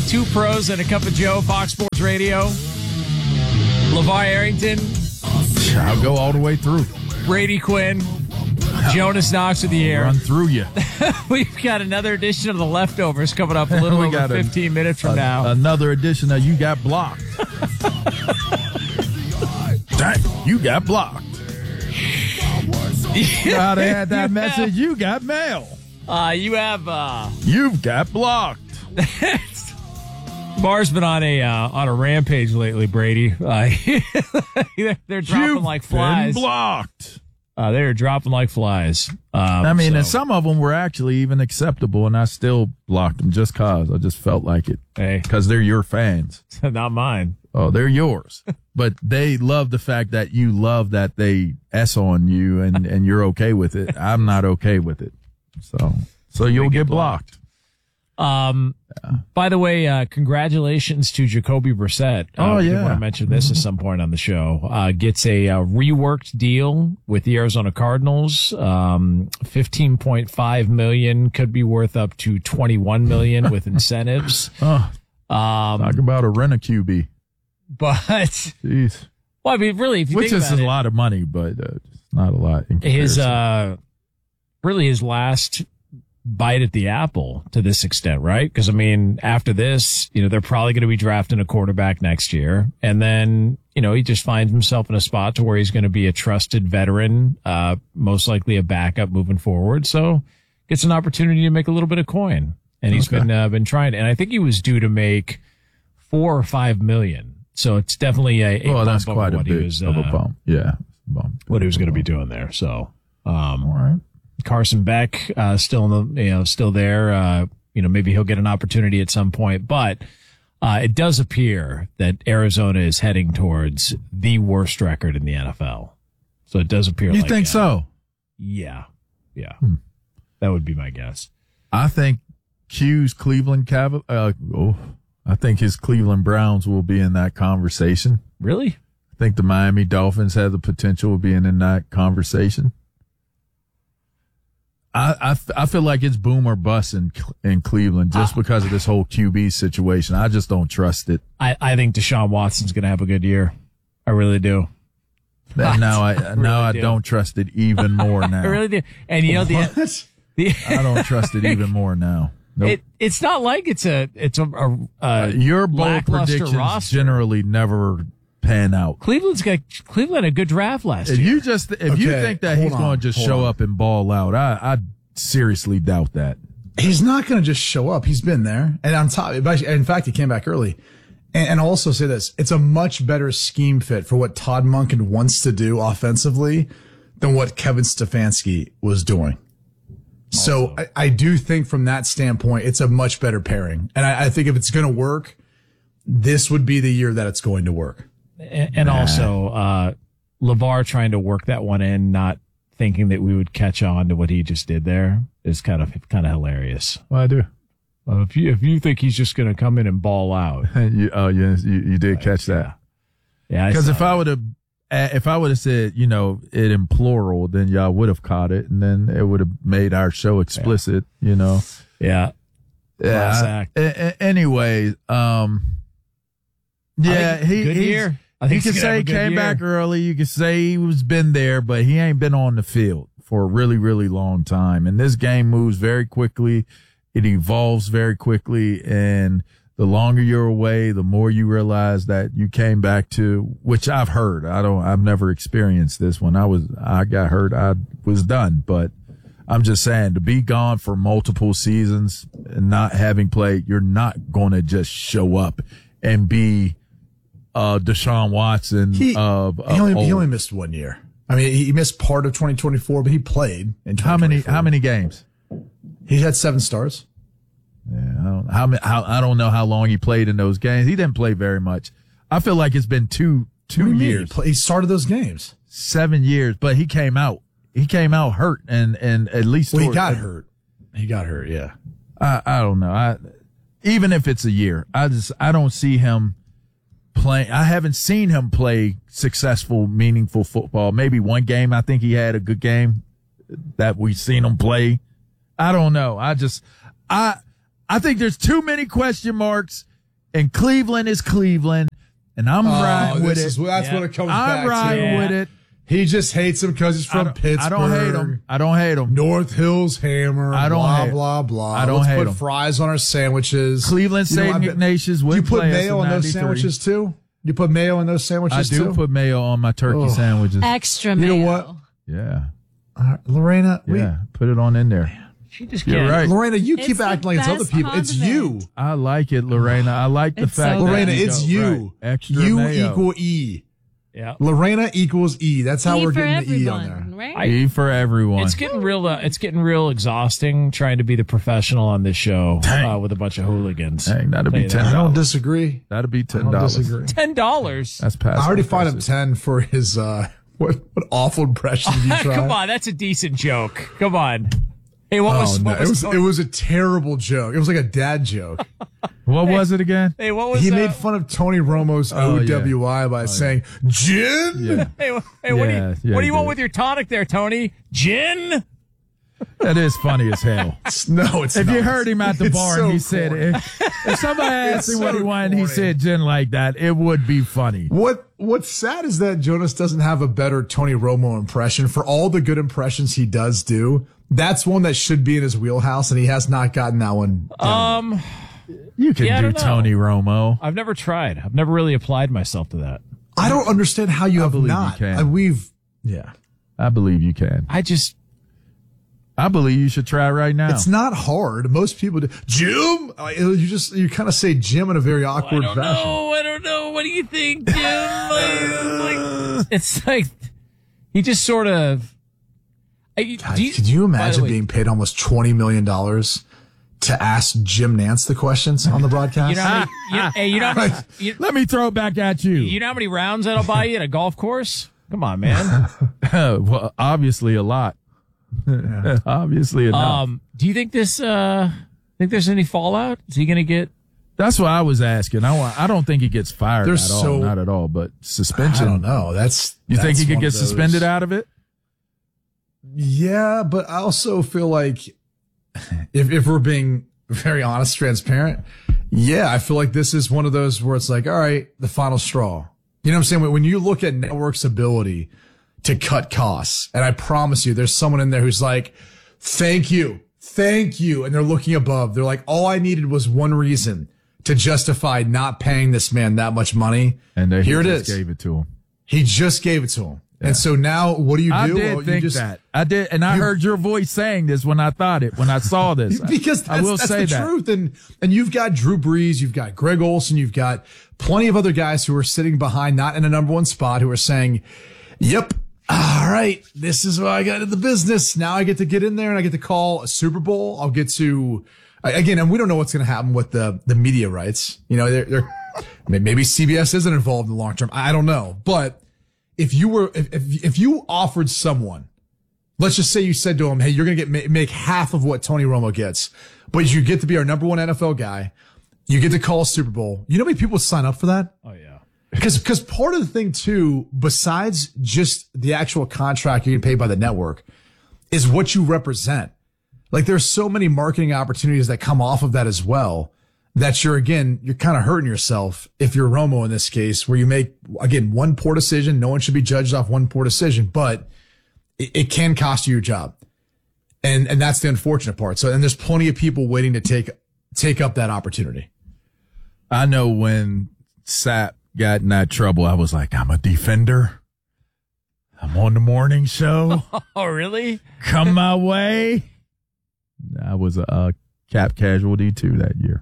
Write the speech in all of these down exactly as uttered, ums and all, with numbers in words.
Two Pros and a Cup of Joe, Fox Sports Radio. LeVar Arrington. I'll go all the way through. Brady Quinn. Jonas Knox with the air. Run through you. We've got another edition of The Leftovers coming up a little over fifteen a, minutes from a, now. Another edition of You Got Blocked. Dang, you got blocked. You know how they had that message? You got mail. Uh, you have... Uh, You've got blocked. Bar's been on a uh, on a rampage lately, Brady. Uh, they're, they're dropping You've like flies. Been blocked. Uh, they're dropping like flies. Um, I mean, so. and some of them were actually even acceptable, and I still blocked them just cause I just felt like it. Hey, because they're your fans, not mine. Oh, they're yours, but they love the fact that you love that they S on you, and and you're okay with it. I'm not okay with it, so so you'll get blocked. Um, yeah. By the way, uh, congratulations to Jacoby Brissett. Uh, oh, yeah. I want to mention this at some point on the show. Uh, gets a, uh, reworked deal with the Arizona Cardinals. Um, fifteen point five million dollars, could be worth up to twenty-one million dollars with incentives. Oh, um, talk about a rent-a-Q B. But, jeez. Well, I mean, really, if you Which think is about a it, lot of money, but uh, it's not a lot in comparison. His, uh, really his last bite at the apple to this extent, right? Because, I mean, after this, you know, they're probably going to be drafting a quarterback next year. And then, you know, he just finds himself in a spot to where he's going to be a trusted veteran, uh, most likely a backup moving forward. So gets an opportunity to make a little bit of coin. And he's okay. been, uh, been trying. And I think he was due to make four or five million. So it's definitely a, a well, that's bump quite over a what bit he was, of uh, a bump. Yeah. Bump. What he was going to be doing there. So, um, all right. Carson Beck, uh, still in the, you know, still there. Uh, you know, maybe he'll get an opportunity at some point, but, uh, it does appear that Arizona is heading towards the worst record in the N F L. So it does appear you like think uh, so? Yeah. Yeah. Hmm. That would be my guess. I think Q's Cleveland Cav, uh, oh, I think his Cleveland Browns will be in that conversation. Really? I think the Miami Dolphins have the potential of being in that conversation. I, I, I feel like it's boom or bust in, in Cleveland just uh, because of this whole Q B situation. I just don't trust it. I, I think Deshaun Watson's going to have a good year. I really do. And now I, I really now I do. don't trust it even more now. I really do. And you know, the, the I don't trust it even more now. Nope. It, it's not like it's a, it's a, a, a uh, your bold predictions roster. generally never pan out. Cleveland's got Cleveland had a good draft last if year. You just if okay, you think that he's going to just show on. up and ball out, I, I seriously doubt that. He's not going to just show up. He's been there, and on top, in fact, he came back early. And, and I'll also say this: it's a much better scheme fit for what Todd Monken wants to do offensively than what Kevin Stefanski was doing. So I, I do think from that standpoint, it's a much better pairing. And I, I think if it's going to work, this would be the year that it's going to work. And, and also, uh, LeVar trying to work that one in, not thinking that we would catch on to what he just did there is kind of, kind of hilarious. Well, I do. Uh, if you, if you think he's just going to come in and ball out. you, oh, yes, you, you did catch that. Yeah. Because if I would have, If I would have said, you know, it in plural, then y'all would have caught it, and then it would have made our show explicit, yeah. you know. Yeah. Yeah. I, a, anyway, um, yeah, he good year. I think you could say he came year. back early. You could say he was been there, but he ain't been on the field for a really, really long time. And this game moves very quickly. It evolves very quickly, and the longer you're away, the more you realize that you came back to, which I've heard. I don't, I've never experienced this. When I was, I got hurt, I was done. But I'm just saying, to be gone for multiple seasons and not having played, you're not going to just show up and be uh, Deshaun Watson. He, of, he, only, of he only missed one year. I mean, he missed part of twenty twenty-four, but he played in how many? How many games? He had seven starts. Yeah, I don't, how, how, I don't know how long he played in those games. He didn't play very much. I feel like it's been two, two years. He, he started those games. Seven years, but he came out. He came out hurt and, and at least. Well, he got hurt. He got hurt, yeah. I, I don't know. I, even if it's a year, I just, I don't see him playing. I haven't seen him play successful, meaningful football. Maybe one game. I think he had a good game that we've seen him play. I don't know. I just, I, I think there's too many question marks and Cleveland is Cleveland, and I'm Oh, riding with this it. is- that's Yeah. what it comes I'm back riding to. with it. He just hates him because he's I from don't, Pittsburgh. I don't hate him. I don't hate him. North Hills Hammer. I don't blah, hate- blah, blah. I don't Let's hate put him. fries on our sandwiches. Cleveland You know, I Saint bet- Ignatius would You put play us mayo in on those ninety-three. sandwiches too? You put mayo on those I sandwiches do too? put mayo on my turkey Oh. sandwiches. Extra You mayo. know what? Yeah, Uh, Lorena, we, yeah. Put it on in there. She just You're can't. right. Lorena, you It's keep the acting like it's other best people. It's you. condiment. I like it, Lorena. I like the It's so fact good. that Lorena, you it's go, you. right, extra You mayo. equal E. Yeah. Lorena equals E. That's how E we're for getting the E on everyone, there. right? E for everyone. It's getting real. Uh, it's getting real exhausting trying to be the professional on this show Dang. uh, with a bunch of hooligans. Dang, that'd be Hey, ten I don't dollars. disagree. That'd be I ten don't dollars. disagree. Ten dollars. That's past. I already fined him prices. ten for his uh what what awful impression did you try? Come on, that's a decent joke. Come on. Hey, what was, Oh, no. what It was was, it was a terrible joke. It was like a dad joke. What was it again? hey, what was He uh, made fun of Tony Romo's Oh, yeah. O W I by saying gin. Yeah, Hey, wh- hey, what do Yeah, you yeah, what do he you want did. with your tonic there, Tony? Gin? that is funny as hell. No, it's If not. you heard him at the It's bar so and he said, corny. if, if somebody asked It's him what so he wanted, he corny. said gin like that, it would be funny. What what's sad is that Jonas doesn't have a better Tony Romo impression. For all the good impressions he does do, that's one that should be in his wheelhouse, and he has not gotten that one down. Um, You can Yeah, I do don't know. Tony Romo. I've never tried. I've never really applied myself to that. I don't understand how you have believe you not. can. Uh, we've yeah. I believe you can. I just I believe you should try right now. It's not hard. Most people do. Jim, Uh, you just you kind of say Jim in a very awkward I don't fashion. know. I don't know. What do you think, Jim? like, like, it's like he just sort of. I, God, do you- could you by the imagine way, being paid almost twenty million dollars to ask Jim Nance the questions on the broadcast? You know, how many, you, hey, you know, how many, you, Let me throw it back at you. you know how many rounds that'll buy you at a golf course? Come on, man. well, obviously a lot. obviously enough. Um, do you think this? Uh, think there's any fallout? Is he going to get? That's what I was asking. I, wa- I don't think he gets fired There's at all. so- Not at all. But suspension. I don't know. That's You think that's he could one get of those- suspended out of it? Yeah, but I also feel like if if we're being very honest, transparent, yeah, I feel like this is one of those where it's like, all right, the final straw. You know what I'm saying? When you look at network's ability to cut costs, and I promise you, there's someone in there who's like, thank you, thank you, and they're looking above. They're like, all I needed was one reason to justify not paying this man that much money. And they Here it just is. gave it to him. He just gave it to him. And so now what do you do? I did Well, you think just- that. I did, and I heard your voice saying this when I thought it, when I saw this. Because that's, I will that's say the that. truth. And, and you've got Drew Brees, you've got Greg Olson, you've got plenty of other guys who are sitting behind, not in a number one spot, who are saying, yep, all right, this is why I got into the business. Now I get to get in there and I get to call a Super Bowl. I'll get to, again, and we don't know what's going to happen with the, the media rights. You know, they're, they're, maybe C B S isn't involved in the long term. I don't know. But if you were, if, if, if you offered someone, let's just say you said to him, hey, you're going to get make half of what Tony Romo gets, but you get to be our number one N F L guy. You get to call a Super Bowl. You know how many people would sign up for that? Oh yeah. Because because part of the thing too, besides just the actual contract you're getting paid by the network, is what you represent. Like there's so many marketing opportunities that come off of that as well. That you're again, you're kind of hurting yourself if you're Romo in this case, where you make again one poor decision. No one should be judged off one poor decision, but it, it can cost you your job, and and that's the unfortunate part. So and there's plenty of people waiting to take take up that opportunity. I know when Sapp got in that trouble, I was like, I'm a defender. I'm on the morning show. Oh really? Come my way. I was a, a cap casualty too that year.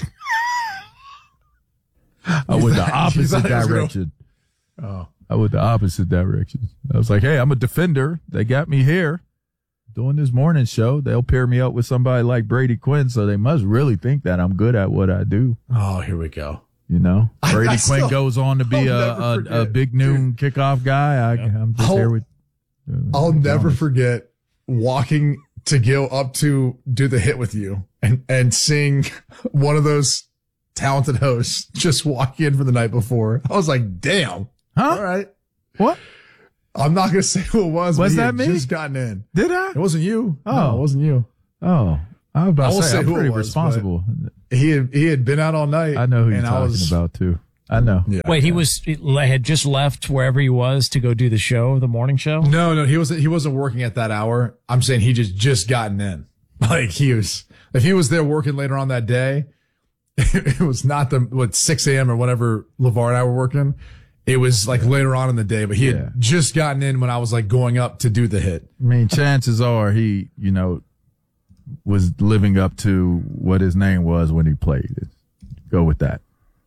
I went the opposite thought it was gonna- direction. Oh, I went the opposite direction. I was like, hey, I'm a defender. They got me here doing this morning show. They'll pair me up with somebody like Brady Quinn, so they must really think that I'm good at what I do. Oh, here we go. You know, I- Brady I Quinn still- goes on to be I'll a, never a, a forget. big noon kickoff guy. I, I'm just I'll- here with. uh, I'll never Jonas. forget walking to go up to do the hit with you and, and seeing one of those talented hosts just walk in for the night before. I was like, damn. Huh? All right. What? I'm not going to say who it was. Was but he that had me? just gotten in. Did I? It wasn't you. Oh. No, it wasn't you. Oh, I was about I to won't say, say I'm who it pretty was, responsible. He had, he had been out all night. I know who you're and I talking was, about too. I know. Yeah, Wait, he yeah. was he had just left wherever he was to go do the show, the morning show? No, no, he wasn't. He wasn't working at that hour. I'm saying he just just gotten in. Like he was. If he was there working later on that day, it was not the what six a.m. or whatever LeVar and I were working. It was like later on in the day, but he Yeah. had just gotten in when I was like going up to do the hit. I mean, chances are he, you know, was living up to what his name was when he played. Go with that.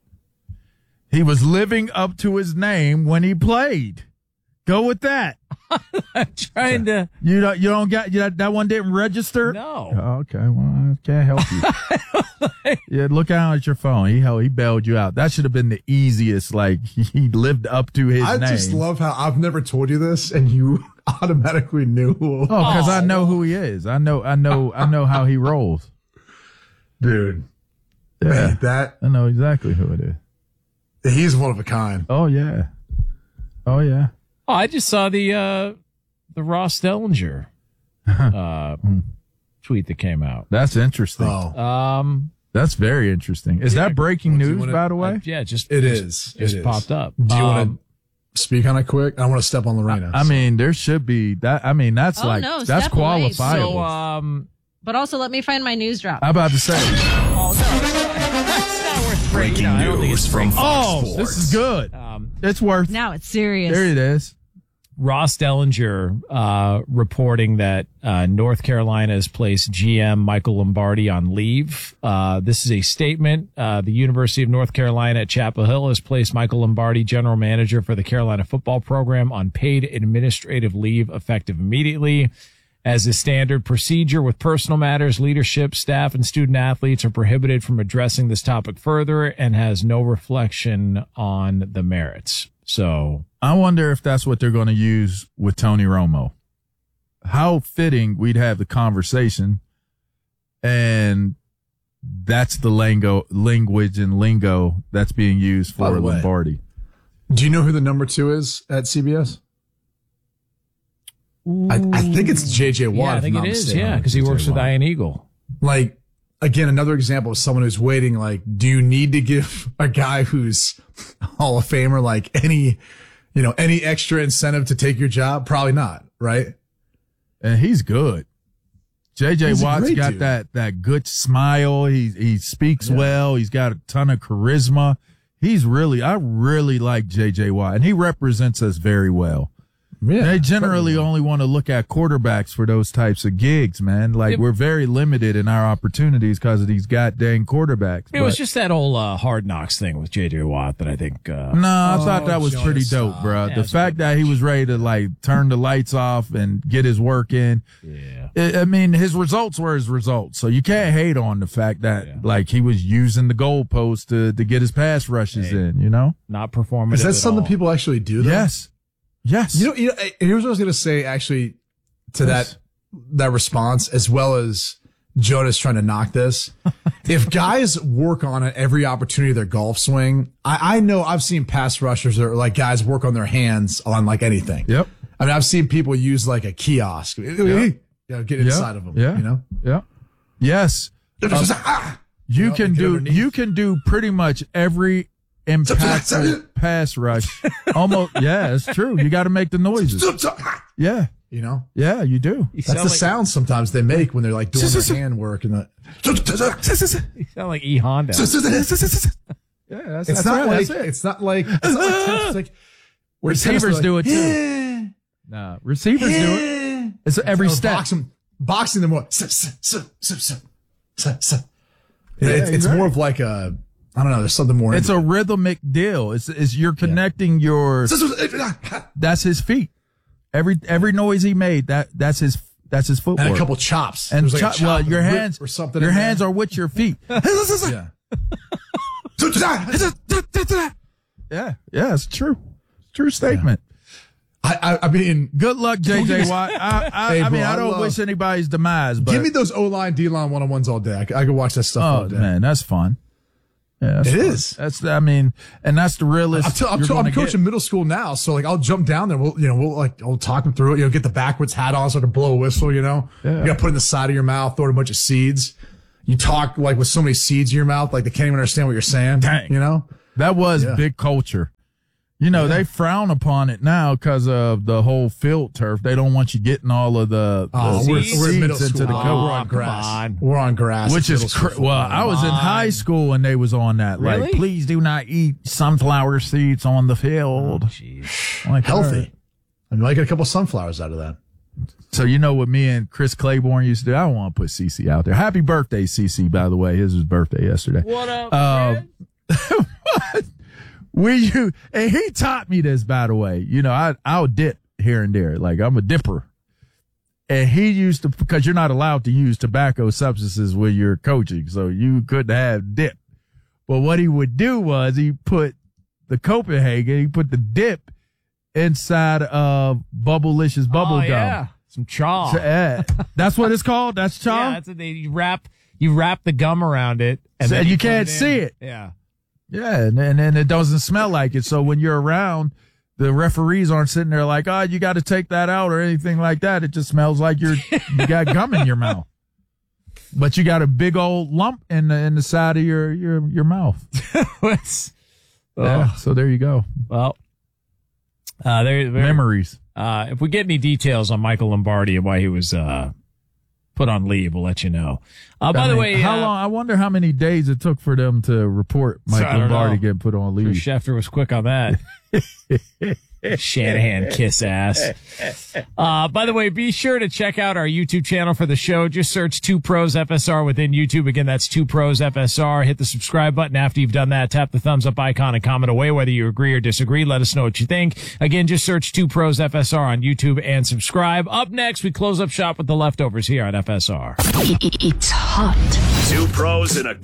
He was living up to his name when he played. Go with that. I'm trying to. You don't. You don't get. You, that one didn't register. No. Oh, okay. Well, I can't help you. Yeah, look out at your phone. He held, he bailed you out. That should have been the easiest. Like he lived up to his I name. just love how I've never told you this, and you automatically knew. Who Oh, because I know who he is. I know. I know. I know how he rolls. dude, Yeah, man, that I know exactly who it is. he's one of a kind. Oh yeah. Oh yeah. Oh, I just saw the uh, the Ross Dellinger uh, tweet that came out. That's interesting. Oh, Um, That's very interesting. Is that breaking do you news, wanna- by the way? I- yeah, just it just, is. just It is. popped up. Do you want Um, to speak on it quick? I want to step on Lorena. I mean, there should be that. I mean, that's Oh, like no, that's step away. qualifiable. So, um, But also, let me find my news drop. I'm about to say. oh no, that's not worth breaking. Breaking I don't think news it's from breaking. Fox Oh, Sports. this is good. Um, It's worth. Now it's serious. There it is. Ross Dellinger uh, reporting that uh, North Carolina has placed G M Michael Lombardi on leave. Uh, this is a statement. Uh, the University of North Carolina at Chapel Hill has placed Michael Lombardi, general manager for the Carolina football program, on paid administrative leave effective immediately. As is standard procedure with personal matters, leadership, staff, and student athletes are prohibited from addressing this topic further and has no reflection on the merits. So I wonder if that's what they're going to use with Tony Romo. How fitting we'd have the conversation, and that's the lingo, language and lingo that's being used By for the way, Lombardi. do you know who the number two is at C B S? I, I think it's J J Watt. yeah, I if think I'm it not is. mistaken. Yeah, because he works with Ian Eagle. Like, again, another example of someone who's waiting. Like, do you need to give a guy who's Hall of Famer like any, you know, any extra incentive to take your job? Probably not, right? And he's good. J J He's a Watt's great got dude. that that good smile. He he speaks Yeah. well. He's got a ton of charisma. He's really I really like J J Watt, and he represents us very well. Yeah. They generally only want to look at quarterbacks for those types of gigs, man. Like It- we're very limited in our opportunities because of these goddamn quarterbacks. It was But- just that old uh, Hard Knocks thing with J J Watt that I think. Uh, no, I Oh, thought that was Jonas, pretty dope, stop. bro. Yeah, the it's fact a- that he was ready to like turn the lights off and get his work in. yeah. I I mean, his results were his results, so you can't hate on the fact that Yeah. like he was using the goalpost to to get his pass rushes Hey. in. You know? Not performative. Is that at something all. people actually do? Though? Yes, yes. You know, you know, here's what I was going to say actually to Yes. that, that response, as well as Jonas trying to knock this. If guys work on it every opportunity of their golf swing, I, I know I've seen pass rushers or like guys work on their hands on like anything. Yep. I mean, I've seen people use like a kiosk, you know, get inside Yep. of them, Yeah. you know? Yeah. Yes. Ah! You You know, can get do underneath. you can do pretty much every impactful pass rush. Almost, yeah, it's true. You got to make the noises. Yeah, You know? yeah, you do. You That's sound the like, sound sometimes they make when they're like doing their hand work and the. You sound like E Honda. Yeah, that's, It's that's not right, like that's it. it's not like it's not like, tennis, it's like where Receivers tennis, do like, it too. "Eh, Nah, receivers do it. eh." It's every Or step. Boxing, boxing them more. S- s- s- s- s- s- s- Yeah, it's, you're it's right. more of like a I don't know. There's something more. It's into a rhythmic deal. It's it's you're connecting your. it. That's his feet. Every every noise he made, that that's his that's his footwork. and a couple chops. And There's like a chop- well, chop your and a whip hands or something. Your in hands there. are with your feet. Yeah. Yeah, yeah, it's true. True statement. I, I I mean, Good luck, J J Watt. I, I, Hey, I mean, bro, I I don't love- wish anybody's demise, but give me those O line, D line one on ones all day. I, c- I could watch that stuff oh all day. man, that's fun. Yeah, that's It fun. is. That's, I mean, and that's the realest. I'm, t- I'm, you're t- I'm gonna coaching get. middle school now, so like I'll jump down there. We'll, you know, we'll like we'll talk them through it. You know, get the backwards hat on, so to blow a whistle. You know, Yeah. you got to put it in the side of your mouth, throw in a bunch of seeds. You talk like with so many seeds in your mouth, like they can't even understand what you're saying. Dang. You know, That was Yeah. big culture. You know, they frown upon it now because of the whole field turf. They don't want you getting all of the, oh, the we're, seeds we're in middle seeds school. into the Oh, coat. we're on come grass. on. We're on grass, Which It's is middle cr- school well, football. I was in high school and they was on that. Like, Really? please do not eat sunflower seeds on the field. Jeez. Like, all healthy. right. I might get a couple sunflowers out of that. So you know what me and Chris Claiborne used to do? I don't want to put Cece out there. Happy birthday, Cece, by the way. His was birthday yesterday. What up, Um, Fred? We you and he taught me this, by the way. You know, I I'll dip here and there. Like I'm a dipper. And he used to, because you're not allowed to use tobacco substances when you're coaching, so you couldn't have dip. But what he would do was he put the Copenhagen, he put the dip inside of Bubblicious bubble oh, gum. yeah. Some chaw. So, uh, that's what it's called. That's chaw. Yeah, that's what they you wrap you wrap the gum around it, and So then you put can't in. see it. Yeah. Yeah, and, and and it doesn't smell like it. So when you're around, the referees aren't sitting there like, oh, you got to take that out or anything like that. It just smells like you're you got gum in your mouth, but you got a big old lump in the in the side of your your your mouth. What's- Yeah, oh, so there you go. well, uh, there. there- Memories. Uh, if we get any details on Michael Lombardi and why he was uh put on leave, we'll let you know. Uh, by I the mean, way, how uh, long? I wonder how many days it took for them to report So, I Mike don't Lombardi know. getting put on leave. Schefter was quick on that. Shanahan kiss ass. Uh, by the way, be sure to check out our YouTube channel for the show. Just search Two Pros F S R within YouTube. Again, that's Two Pros F S R. Hit the subscribe button. After you've done that, tap the thumbs up icon and comment away whether you agree or disagree. Let us know what you think. Again, just search Two Pros F S R on YouTube and subscribe. Up next, we close up shop with the leftovers here on F S R. It's hot. Two pros and a